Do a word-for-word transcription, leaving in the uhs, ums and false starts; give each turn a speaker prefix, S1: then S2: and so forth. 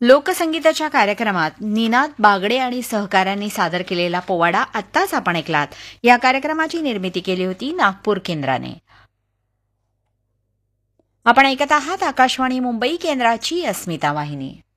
S1: लोकसंगीताच्या कार्यक्रमात निनाद बागडे आणि सहकाऱ्यांनी सादर केलेला पोवाडा आत्ताच आपण ऐकलात. या कार्यक्रमाची निर्मिती केली होती नागपूर केंद्राने. आपण ऐकत आहात आकाशवाणी मुंबई केंद्राची अस्मिता वाहिनी.